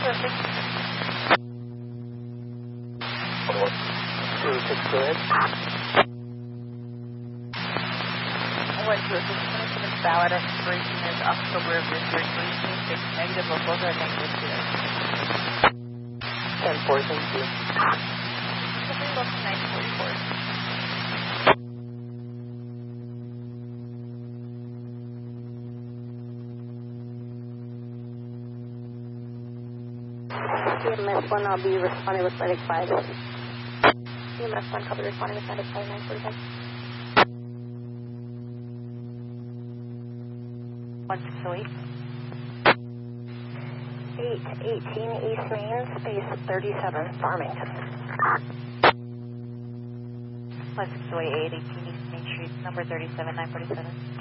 Perfect. 206, go ahead. 126, valid expiration is October of this year, 2026, negative of both are negative today. 10-4, thank you. Shipping box 944. EMS 1, I'll be responding with Medic 5. EMS 1, copy, responding with Medic 5, 945. 1608. 818 East Main, space 37, Farmington. 1608, 818 East Main Street, number 37, 947.